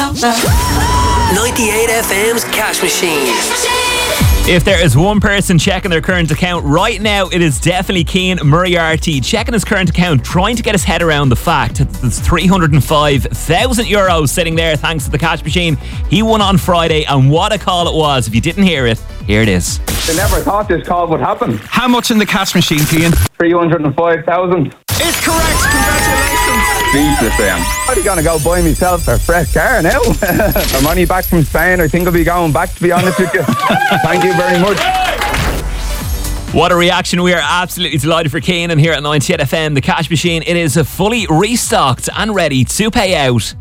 98 FM's Cash Machine. If there is one person checking their current account right now, it is definitely Cian Moriarty, checking his current account, trying to get his head around the fact that there's €305,000 sitting there thanks to the Cash Machine. He won on Friday, and what a call it was. If you didn't hear it, here it is. I never thought this call would happen. How much in the Cash Machine, Cian? 305,000. It's correct. Congratulations. Jesus, I am. I'm going to go buy myself a fresh car now. I'm only back from Spain. I think I'll be going back, to be honest with you. Thank you very much. What a reaction. We are absolutely delighted for Cian, and here at 98 FM, the Cash Machine, it is fully restocked and ready to pay out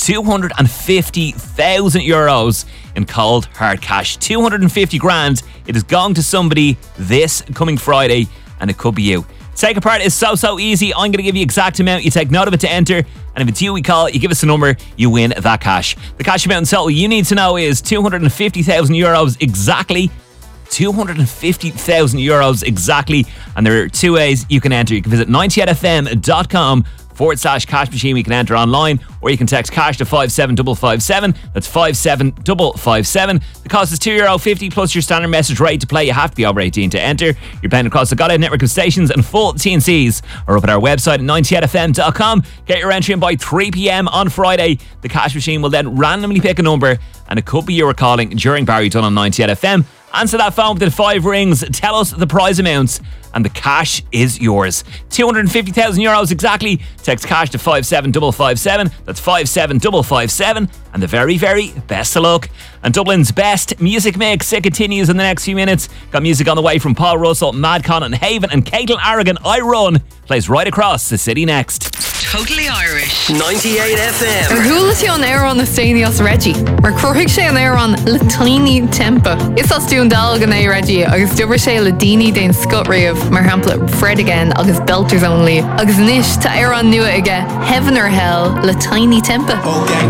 €250,000 in cold hard cash. 250 grand. It is going to somebody this coming Friday, and it could be you. Take a part is so easy. I'm going to give you exact amount. You take note of it to enter, and if it's you we call, you give us a number, you win that cash. The cash amount in total you need to know is €250,000 exactly. €250,000 exactly. And there are two ways you can enter. You can visit 98fm.com/cash machine. We can enter online, or you can text cash to 57557. That's 57557. The cost is €2.50 plus your standard message rate to play. You have to be over 18 to enter. You're playing across the Godhead network of stations, and full T&Cs are up at our website at 98fm.com. Get your entry in by 3 p.m. on Friday. The Cash Machine will then randomly pick a number, and it could be you were calling during Barry Dunn on 98 FM. Answer that phone within 5 rings. Tell us the prize amounts, and the cash is yours. €250,000 exactly. Text cash to 57557. That's 57557. And the very, very best of luck. And Dublin's best music mix, it continues in the next few minutes. Got music on the way from Paul Russell, Madcon and Haven, and Caitlin Aragon. I Run plays right across the city next. Totally Irish. 98 FM. Rhúla sé an air an na Stanios Reggie. Mar cruig sé an air an le tiny tempa. Is as dún dalgan é Reggie, agus dubar sé le dini dain scot riamh, mar hampla Fred again, agus Belters only. Agus nish ta air an nua ige, Heaven or Hell, le tiny tempa.